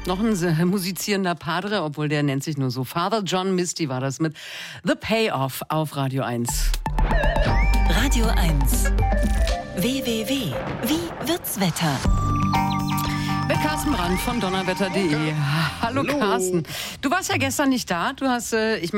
Noch ein musizierender Padre, obwohl der nennt sich nur so. Father John Misty war das mit The Payoff auf Radio 1. Radio 1. www. Wie wird's Wetter? Mit Carsten Brandt von donnerwetter.de. Hallo Carsten. Du warst ja gestern nicht da. Du hast, ich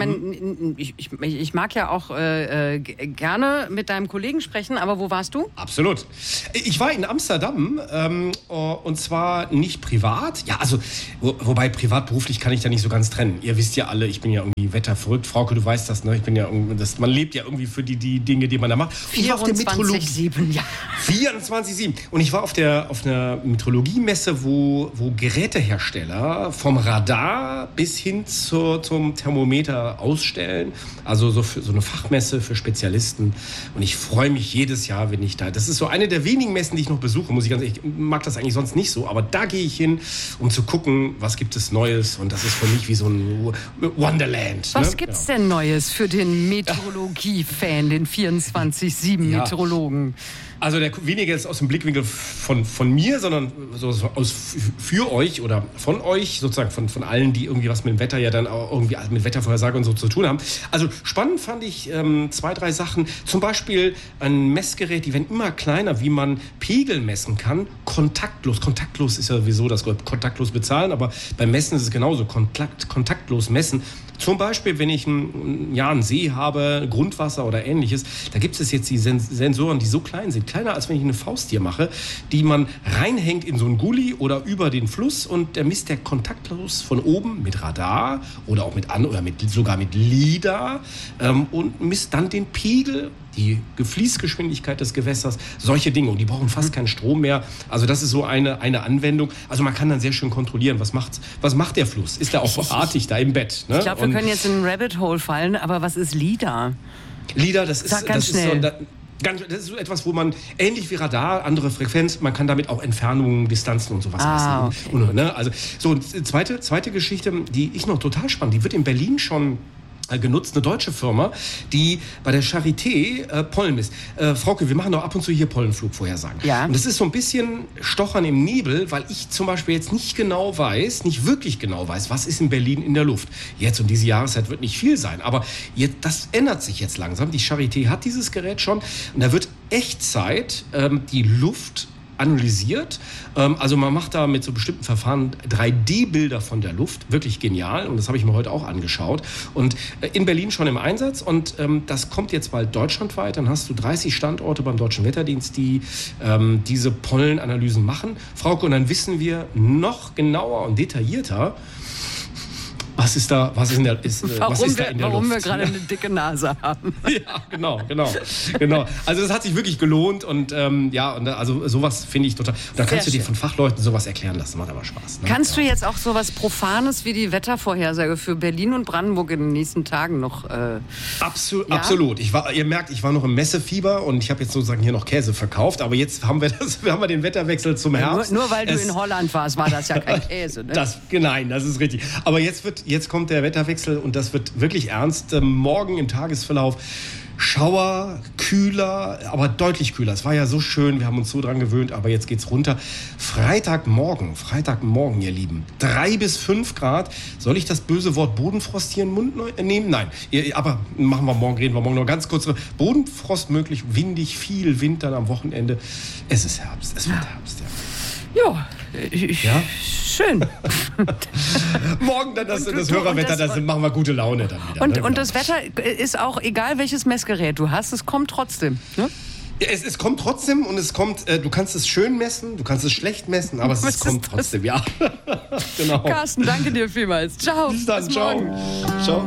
mag ja auch gerne mit deinem Kollegen sprechen, aber wo warst du? Absolut. Ich war in Amsterdam und zwar nicht privat. Ja, also, wobei privat-beruflich kann ich da nicht so ganz trennen. Ihr wisst ja alle, ich bin ja irgendwie wetterverrückt. Frauke, du weißt das, ne? Ich bin ja man lebt ja irgendwie für die Dinge, die man da macht. 24/7, ja. 24/7. Und ich war auf einer Meteorologiemesse, wo Gerätehersteller vom Radar bis hin zum Thermometer ausstellen. Also so eine Fachmesse für Spezialisten. Und ich freue mich jedes Jahr, wenn ich da... Das ist so eine der wenigen Messen, die ich noch besuche, muss ich ganz ehrlich. Ich mag das eigentlich sonst nicht so. Aber da gehe ich hin, um zu gucken, was gibt es Neues. Und das ist für mich wie so ein Wonderland. Was gibt's denn Neues für den Meteorologie-Fan, den 24/7-Meteorologen? Also weniger jetzt aus dem Blickwinkel von mir, sondern so für euch oder von euch, sozusagen von allen, die irgendwie was mit dem Wetter ja dann auch irgendwie mit Wettervorhersage und so zu tun haben. Also spannend fand ich 2, 3 Sachen. Zum Beispiel ein Messgerät, die werden immer kleiner, wie man Pegel messen kann, kontaktlos. Kontaktlos ist ja sowieso das kontaktlos bezahlen, aber beim Messen ist es genauso, kontaktlos messen. Zum Beispiel, wenn ich einen See habe, Grundwasser oder ähnliches, da gibt es jetzt die Sensoren, die so klein sind, kleiner als wenn ich eine Fausttier mache, die man reinhängt in so einen Gully oder über den Fluss und der misst der kontaktlos von oben mit Radar oder auch sogar mit LIDAR und misst dann den Pegel, die Fließgeschwindigkeit des Gewässers, solche Dinge. Und die brauchen fast keinen Strom mehr. Also das ist so eine Anwendung. Also man kann dann sehr schön kontrollieren, was macht der Fluss? Ist der auch artig da im Bett? Ne? Ich glaube, wir können jetzt in ein Rabbit Hole fallen, aber was ist LIDAR? LIDAR, das ist so etwas, wo man, ähnlich wie Radar, andere Frequenz, man kann damit auch Entfernungen, Distanzen und sowas messen. Okay. Ne? Also, so, zweite Geschichte, die ich noch total spannend, die wird in Berlin schon genutzt, eine deutsche Firma, die bei der Charité Pollen misst. Frauke, wir machen doch ab und zu hier Pollenflugvorhersagen. Ja. Und das ist so ein bisschen Stochern im Nebel, weil ich zum Beispiel jetzt nicht wirklich genau weiß, was ist in Berlin in der Luft. Jetzt um diese Jahreszeit wird nicht viel sein, aber das ändert sich jetzt langsam. Die Charité hat dieses Gerät schon und da wird Echtzeit die Luft analysiert. Also man macht da mit so bestimmten Verfahren 3D-Bilder von der Luft. Wirklich genial. Und das habe ich mir heute auch angeschaut. Und in Berlin schon im Einsatz. Und das kommt jetzt bald deutschlandweit. Dann hast du 30 Standorte beim Deutschen Wetterdienst, die diese Pollenanalysen machen. Frauke, und dann wissen wir noch genauer und detaillierter, was ist da in der Luft? Warum wir gerade eine dicke Nase haben. Ja, genau. Also das hat sich wirklich gelohnt und also sowas finde ich total. Und da kannst du dir von Fachleuten sowas erklären lassen, macht aber Spaß. Ne? Kannst du jetzt auch sowas Profanes wie die Wettervorhersage für Berlin und Brandenburg in den nächsten Tagen noch? Absolut. Ihr merkt, ich war noch im Messefieber und ich habe jetzt sozusagen hier noch Käse verkauft, aber jetzt haben wir den Wetterwechsel zum Herbst. Nur weil du in Holland warst, war das ja kein Käse. Ne? Nein, das ist richtig. Aber jetzt kommt der Wetterwechsel und das wird wirklich ernst. Morgen im Tagesverlauf Schauer, kühler, aber deutlich kühler. Es war ja so schön, wir haben uns so dran gewöhnt, aber jetzt geht's runter. Freitagmorgen, ihr Lieben, 3 bis 5 Grad. Soll ich das böse Wort Bodenfrost hier in den Mund nehmen? Nein, aber reden wir morgen noch ganz kurz. Bodenfrost möglich, windig, viel Wind dann am Wochenende. Es ist Herbst, es wird Herbst, ja. Ja? Schön. Morgen dann das Hörerwetter, das machen wir gute Laune dann wieder. Und das Wetter ist auch, egal welches Messgerät du hast, es kommt trotzdem. Ne? Es kommt trotzdem und du kannst es schön messen, du kannst es schlecht messen, aber es kommt trotzdem, ja. Genau. Carsten, danke dir vielmals. Ciao. Bis dann, ciao. Ciao.